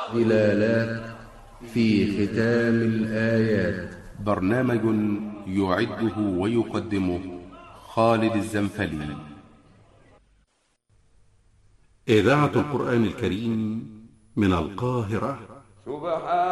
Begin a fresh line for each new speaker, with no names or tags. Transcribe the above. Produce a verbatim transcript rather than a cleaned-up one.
ظلالات في ختام الآيات.
برنامج يعده ويقدمه خالد الزنفلي.
إذاعة القرآن الكريم من القاهرة.
سبحان